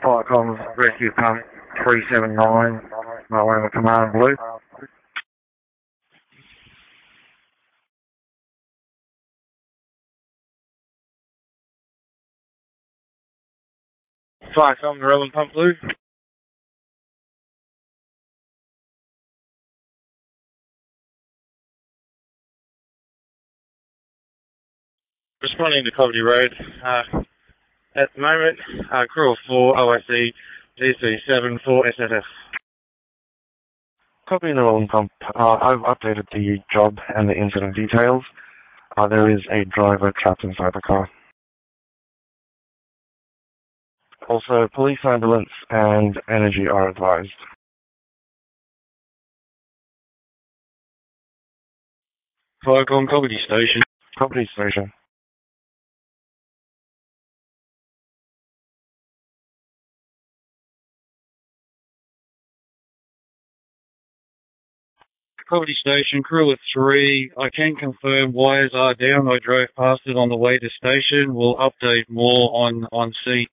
Firecoms Rescue Pump 379, Lima Command Blue. Firecoms Relevant Pump Blue. Responding to Coventry Road. At the moment, crew of 4, OIC, DC7, 4 SSF. Copy the rolling pump. I've updated the job and the incident details. There is a driver trapped inside the car. Also, police, ambulance, and energy are advised. Firecom Coventry Station. Coventry Station. Coventry Station, crew of 3. I can confirm wires are down. I drove past it on the way to station. We'll update more on C.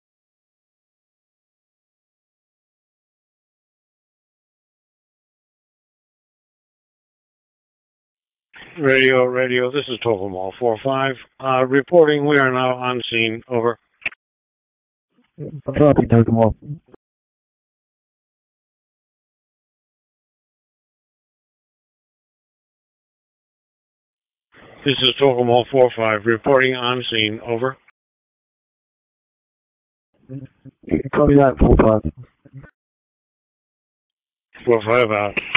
Radio, this is Total Mall 45. Reporting we are now on scene. Over. Copy, Total Mall. This is Total Mall 45. Reporting on scene. Over. Copy that, 45. 45 out.